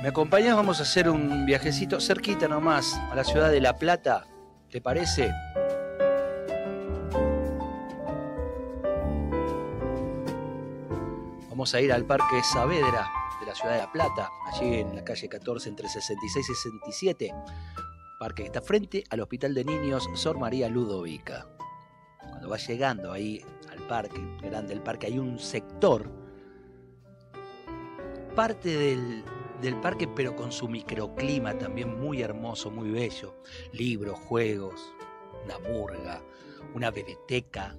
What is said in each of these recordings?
¿Me acompañás? Vamos a hacer un viajecito cerquita nomás a la ciudad de La Plata, ¿te parece? Vamos a ir al Parque Saavedra de la ciudad de La Plata, allí en la calle 14 entre 66 y 67. Parque que está frente al Hospital de Niños Sor María Ludovica. Cuando vas llegando ahí al parque, grande el parque, hay un sector, parte del parque, pero con su microclima también muy hermoso, muy bello. Libros, juegos, una murga, una biblioteca.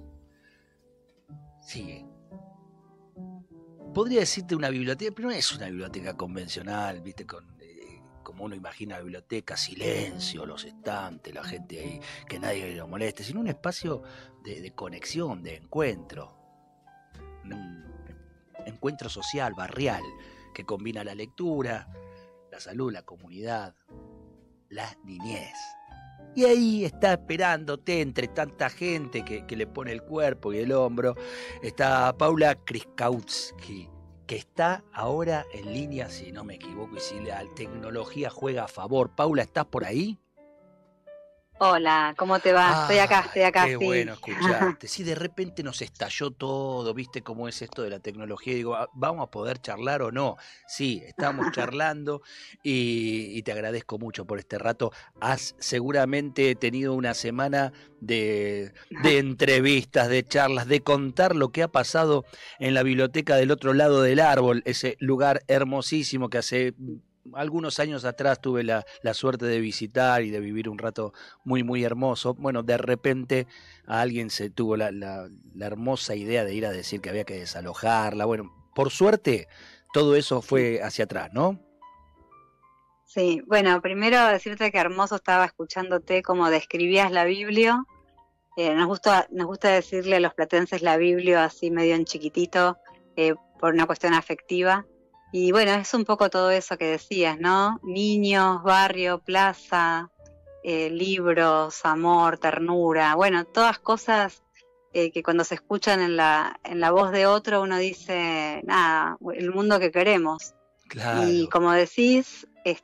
Sí. Podría decirte una biblioteca, pero no es una biblioteca convencional, ¿viste? Como uno imagina la biblioteca, silencio, los estantes, la gente ahí, que nadie lo moleste, sino un espacio de conexión, de encuentro. Un encuentro social, barrial, que combina la lectura, la salud, la comunidad, la niñez. Y ahí está esperándote entre tanta gente que le pone el cuerpo y el hombro, está Paula Kriskowski, que está ahora en línea, si no me equivoco, y si la tecnología juega a favor. Paula, ¿estás por ahí? Hola, ¿cómo te va? Estoy acá, Qué sí. bueno escucharte. Sí, de repente nos estalló todo, ¿viste cómo es esto de la tecnología? Digo, ¿vamos a poder charlar o no? Sí, estamos charlando y te agradezco mucho por este rato. Has seguramente tenido una semana de entrevistas, de charlas, de contar lo que ha pasado en la biblioteca del otro lado del árbol, ese lugar hermosísimo que hace algunos años atrás tuve la suerte de visitar y de vivir un rato muy, muy hermoso. Bueno, de repente a alguien se tuvo la hermosa idea de ir a decir que había que desalojarla. Bueno, por suerte todo eso fue hacia atrás, ¿no? Sí, bueno, primero decirte que hermoso estaba escuchándote cómo describías la Biblia. Nos gusta decirle a los platenses la Biblia así medio en chiquitito, por una cuestión afectiva. Y bueno, es un poco todo eso que decías, ¿no? Niños, barrio, plaza, libros, amor, ternura, bueno, todas cosas que cuando se escuchan en la voz de otro uno dice, nada, el mundo que queremos. Claro. Y como decís,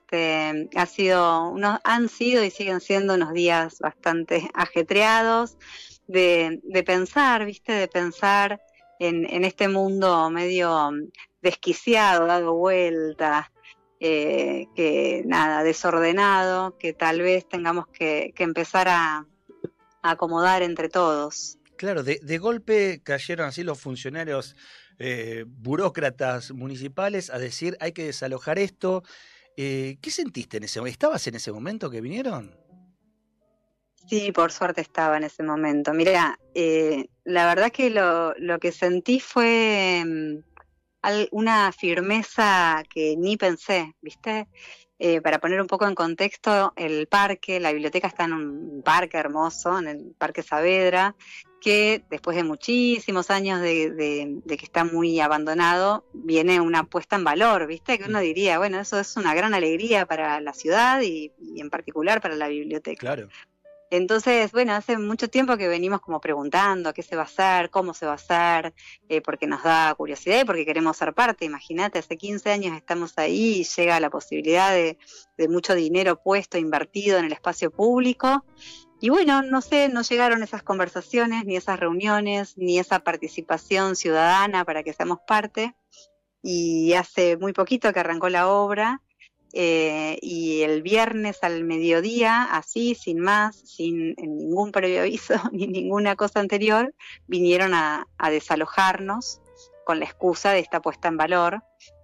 han sido y siguen siendo unos días bastante ajetreados de pensar, ¿viste? De pensar en este mundo medio desquiciado, dado vuelta, que nada, desordenado, que tal vez tengamos que empezar a acomodar entre todos. Claro, de golpe cayeron así los funcionarios burócratas municipales a decir hay que desalojar esto. ¿Qué sentiste en ese momento? ¿Estabas en ese momento que vinieron? Sí, por suerte estaba en ese momento. Mirá, la verdad que lo que sentí fue una firmeza que ni pensé, ¿viste? Para poner un poco en contexto, el parque, la biblioteca está en un parque hermoso, en el Parque Saavedra, que después de muchísimos años de que está muy abandonado, viene una puesta en valor, ¿viste? Que uno diría, bueno, eso es una gran alegría para la ciudad y en particular para la biblioteca. Claro. Entonces, bueno, hace mucho tiempo que venimos como preguntando qué se va a hacer, cómo se va a hacer, porque nos da curiosidad y porque queremos ser parte. Imagínate, hace 15 años estamos ahí y llega la posibilidad de mucho dinero puesto, invertido en el espacio público. Y bueno, no sé, no llegaron esas conversaciones, ni esas reuniones, ni esa participación ciudadana para que seamos parte. Y hace muy poquito que arrancó la obra. Y el viernes al mediodía, así, sin más, sin ningún previo aviso ni ninguna cosa anterior, vinieron a desalojarnos con la excusa de esta puesta en valor.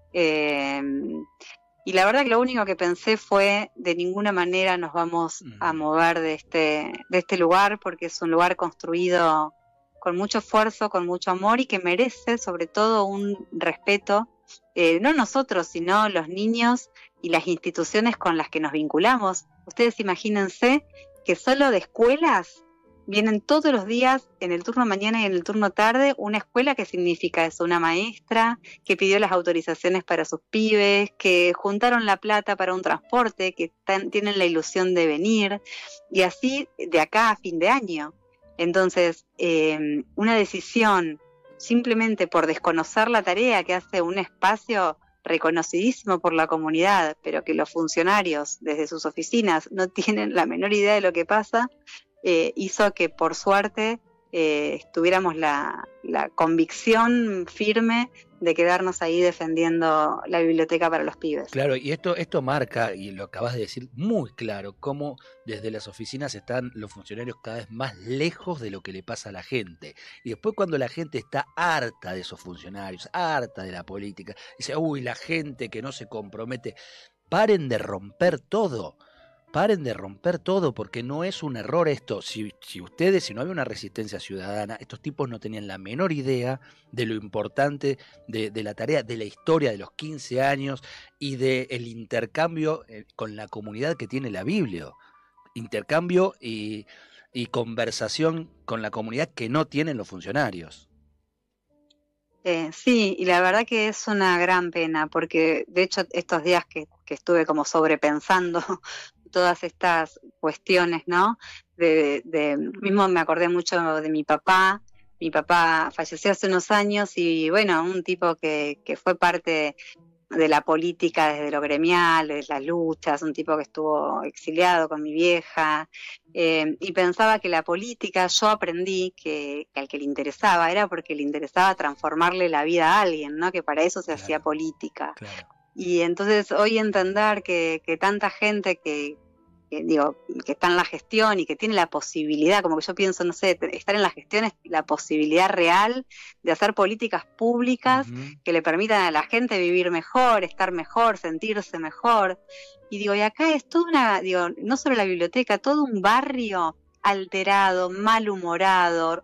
Y la verdad que lo único que pensé fue, de ninguna manera nos vamos a mover de este lugar, porque es un lugar construido con mucho esfuerzo, con mucho amor y que merece sobre todo un respeto, no nosotros, sino los niños y las instituciones con las que nos vinculamos. Ustedes imagínense que solo de escuelas vienen todos los días, en el turno mañana y en el turno tarde, una escuela. ¿Qué significa eso? Una maestra que pidió las autorizaciones para sus pibes, que juntaron la plata para un transporte, que tienen la ilusión de venir, y así de acá a fin de año. Entonces, una decisión simplemente por desconocer la tarea que hace un espacio reconocidísimo por la comunidad, pero que los funcionarios desde sus oficinas no tienen la menor idea de lo que pasa, hizo que por suerte tuviéramos la convicción firme de quedarnos ahí defendiendo la biblioteca para los pibes. Claro, y esto marca, y lo acabas de decir muy claro, cómo desde las oficinas están los funcionarios cada vez más lejos de lo que le pasa a la gente. Y después cuando la gente está harta de esos funcionarios, harta de la política, dice, uy, la gente que no se compromete, paren de romper todo. Paren de romper todo, porque no es un error esto. Si no había una resistencia ciudadana, estos tipos no tenían la menor idea de lo importante de la tarea, de la historia de los 15 años y del intercambio con la comunidad que tiene la Biblia. Intercambio y conversación con la comunidad que no tienen los funcionarios. Sí, y la verdad que es una gran pena, porque de hecho estos días que estuve como sobrepensando todas estas cuestiones, ¿no? Mismo me acordé mucho de mi papá. Mi papá falleció hace unos años y bueno, un tipo que fue parte de la política desde lo gremial, de las luchas, un tipo que estuvo exiliado con mi vieja, y pensaba que la política, yo aprendí que al que le interesaba era porque le interesaba transformarle la vida a alguien, ¿no? Que para eso se hacía política. Claro. Y entonces hoy entender que tanta gente que está en la gestión y que tiene la posibilidad, como que yo pienso, no sé, estar en la gestión es la posibilidad real de hacer políticas públicas que le permitan a la gente vivir mejor, estar mejor, sentirse mejor. Y digo, y acá es toda no solo la biblioteca, todo un barrio alterado, malhumorado,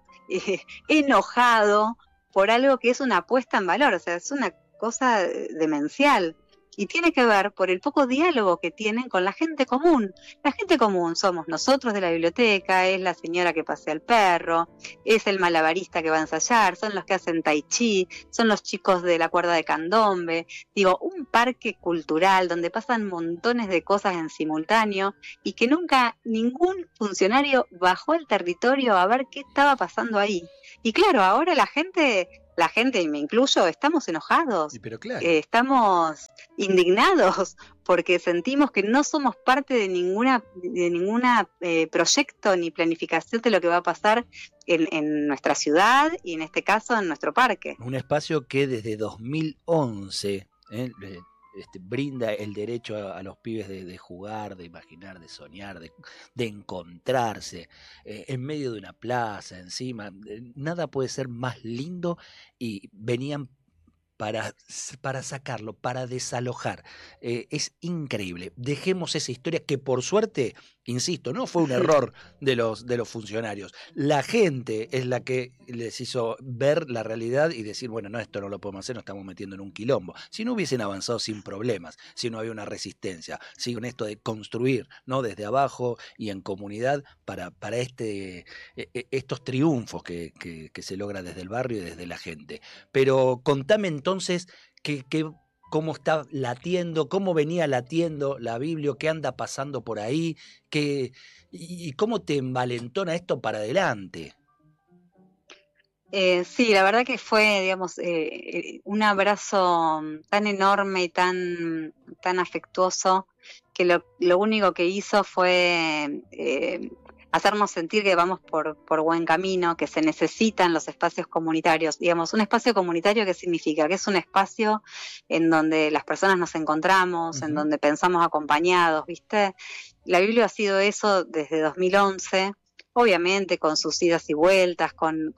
enojado por algo que es una puesta en valor, o sea, es una cosa demencial. Y tiene que ver por el poco diálogo que tienen con la gente común. La gente común somos nosotros de la biblioteca, es la señora que pasea el perro, es el malabarista que va a ensayar, son los que hacen tai chi, son los chicos de la cuerda de candombe. Digo, un parque cultural donde pasan montones de cosas en simultáneo y que nunca ningún funcionario bajó al territorio a ver qué estaba pasando ahí. Y claro, ahora la gente, y me incluyo, estamos enojados, pero claro, estamos indignados porque sentimos que no somos parte de ninguna proyecto ni planificación de lo que va a pasar en nuestra ciudad y en este caso en nuestro parque. Un espacio que desde 2011 brinda el derecho a los pibes de jugar, de imaginar, de soñar, de encontrarse en medio de una plaza, encima. Nada puede ser más lindo y venían para sacarlo, para desalojar. Es increíble. Dejemos esa historia que por suerte, insisto, no fue un error de los funcionarios. La gente es la que les hizo ver la realidad y decir, bueno, no, esto no lo podemos hacer, nos estamos metiendo en un quilombo. Si no hubiesen avanzado sin problemas, si no había una resistencia, si con esto de construir, ¿no? Desde abajo y en comunidad para estos triunfos que se logra desde el barrio y desde la gente. Pero contame entonces cómo está latiendo, cómo venía latiendo la Biblia, qué anda pasando por ahí, y cómo te envalentona esto para adelante. Sí, la verdad que fue, digamos, un abrazo tan enorme y tan afectuoso que lo único que hizo fue hacernos sentir que vamos por buen camino, que se necesitan los espacios comunitarios. Digamos, un espacio comunitario, ¿qué significa? Que es un espacio en donde las personas nos encontramos, en donde pensamos acompañados, ¿viste? La Biblia ha sido eso desde 2011, obviamente con sus idas y vueltas, con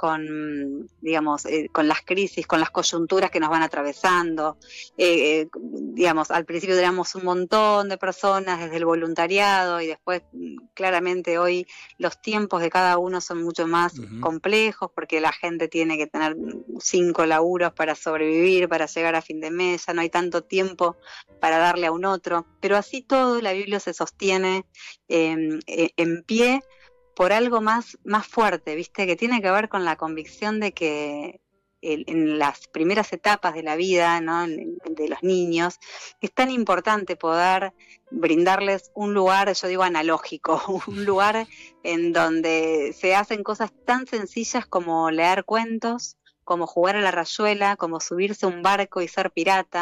las crisis, con las coyunturas que nos van atravesando. Digamos, al principio éramos un montón de personas desde el voluntariado y después claramente hoy los tiempos de cada uno son mucho más complejos porque la gente tiene que tener 5 laburos para sobrevivir, para llegar a fin de mes, ya no hay tanto tiempo para darle a un otro, pero así todo la Biblia se sostiene en pie por algo más fuerte, ¿viste? Que tiene que ver con la convicción de que en las primeras etapas de la vida, ¿no? De los niños, es tan importante poder brindarles un lugar, yo digo analógico, un lugar en donde se hacen cosas tan sencillas como leer cuentos, como jugar a la rayuela, como subirse a un barco y ser pirata,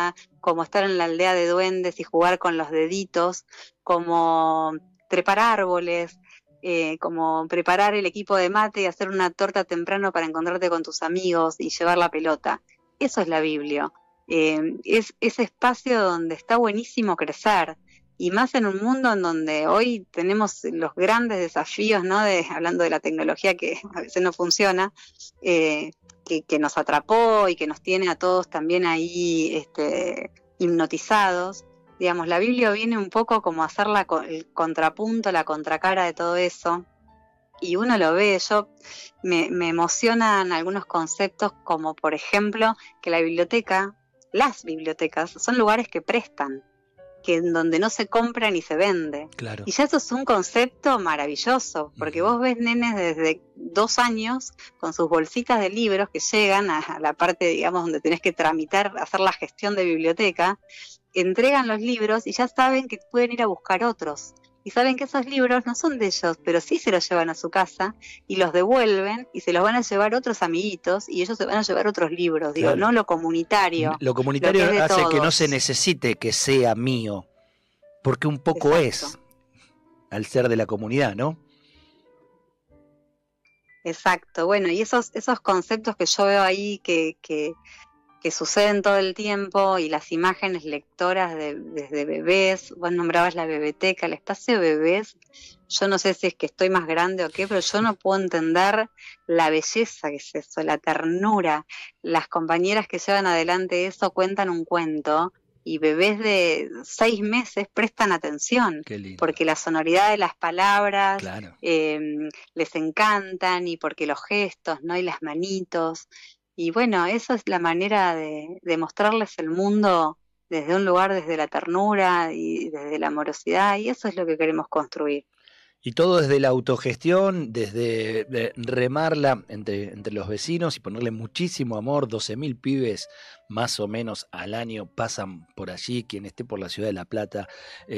como estar en la aldea de duendes y jugar con los deditos, como trepar árboles, como preparar el equipo de mate y hacer una torta temprano para encontrarte con tus amigos y llevar la pelota. Eso es la Biblia. Es ese espacio donde está buenísimo crecer, y más en un mundo en donde hoy tenemos los grandes desafíos, ¿no? Hablando de la tecnología que a veces no funciona, que nos atrapó y que nos tiene a todos también ahí hipnotizados. Digamos, la Biblia viene un poco como a hacer el contrapunto, la contracara de todo eso, y uno lo ve. Me emocionan algunos conceptos, como por ejemplo que las bibliotecas son lugares que prestan, en donde no se compra ni se vende. Claro. Y ya eso es un concepto maravilloso, porque vos ves nenes desde 2 años con sus bolsitas de libros que llegan a la parte, digamos, donde tenés que tramitar, hacer la gestión de biblioteca, entregan los libros y ya saben que pueden ir a buscar otros. Y saben que esos libros no son de ellos, pero sí se los llevan a su casa y los devuelven y se los van a llevar otros amiguitos y ellos se van a llevar otros libros. Digo, Claro. no lo comunitario. Lo comunitario lo que hace todos. que no se necesite que sea mío, porque un poco Exacto. es, al ser de la comunidad, ¿no? Exacto. Bueno, y esos conceptos que yo veo ahí que suceden todo el tiempo, y las imágenes lectoras desde bebés. Vos nombrabas la bebeteca, el espacio de bebés. Yo no sé si es que estoy más grande o qué, pero yo no puedo entender la belleza que es eso, la ternura. Las compañeras que llevan adelante eso cuentan un cuento y bebés de 6 meses prestan atención, Qué lindo. porque la sonoridad de las palabras, claro, les encantan, y porque los gestos, ¿no? Y las manitos. Y bueno, eso es la manera de mostrarles el mundo desde un lugar, desde la ternura y desde la amorosidad, y eso es lo que queremos construir. Y todo desde la autogestión, desde remarla entre los vecinos y ponerle muchísimo amor. 12.000 pibes más o menos al año pasan por allí. Quien esté por la ciudad de La Plata,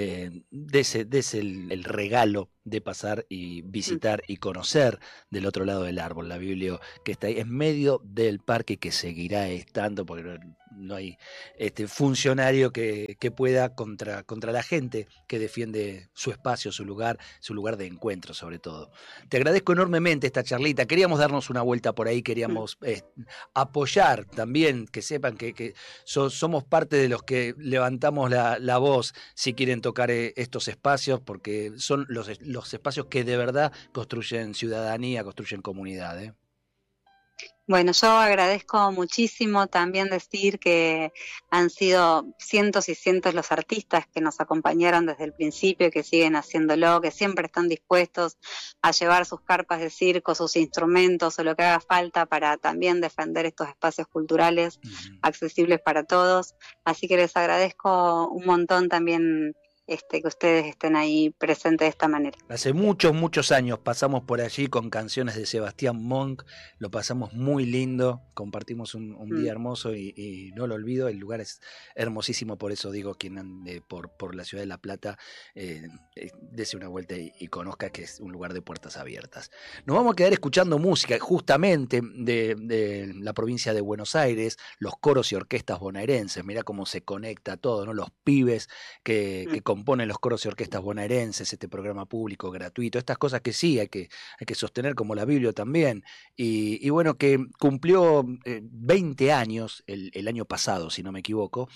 dese el regalo de pasar y visitar y conocer del otro lado del árbol la Biblia, que está ahí en medio del parque, que seguirá estando, porque no hay funcionario que pueda contra la gente que defiende su espacio, su lugar de encuentro, sobre todo. Te agradezco enormemente esta charlita. Queríamos darnos una vuelta por ahí, queríamos apoyar también, que sepan que somos parte de los que levantamos la voz si quieren tocar estos espacios, porque son los espacios que de verdad construyen ciudadanía, construyen comunidad, ¿eh? Bueno, yo agradezco muchísimo también decir que han sido cientos y cientos los artistas que nos acompañaron desde el principio y que siguen haciéndolo, que siempre están dispuestos a llevar sus carpas de circo, sus instrumentos o lo que haga falta para también defender estos espacios culturales accesibles para todos. Así que les agradezco un montón también que ustedes estén ahí presentes de esta manera. Hace muchos años pasamos por allí con canciones de Sebastián Monk, lo pasamos muy lindo, compartimos un día hermoso y no lo olvido. El lugar es hermosísimo, por eso digo, quien ande por la ciudad de La Plata, dese una vuelta y conozca que es un lugar de puertas abiertas. Nos vamos a quedar escuchando música justamente de la provincia de Buenos Aires, los coros y orquestas bonaerenses. Mirá cómo se conecta todo, ¿no? Los pibes que componen los coros y orquestas bonaerenses, este programa público gratuito, estas cosas que sí hay que sostener, como la Biblia también, y bueno, que cumplió 20 años el año pasado, si no me equivoco,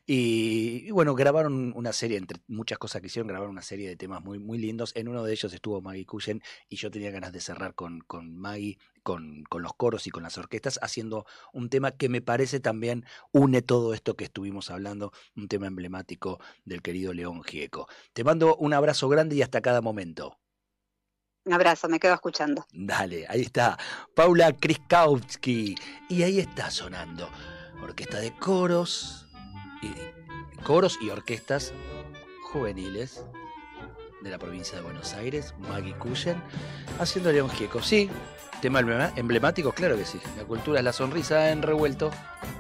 y bueno, grabaron una serie, entre muchas cosas que hicieron, grabaron una serie de temas muy, muy lindos. En uno de ellos estuvo Maggie Cullen, y yo tenía ganas de cerrar con Maggie, con los coros y con las orquestas, haciendo un tema que me parece también une todo esto que estuvimos hablando, un tema emblemático del querido León Gieco. Te mando un abrazo grande y hasta cada momento. Un abrazo, me quedo escuchando. Dale, ahí está Paula Kriskowski, y ahí está sonando orquesta de coros y orquestas juveniles de la provincia de Buenos Aires, Maggie Cullen, haciendo León Gieco. Sí, tema emblemático, claro que sí. La cultura es la sonrisa en revuelto.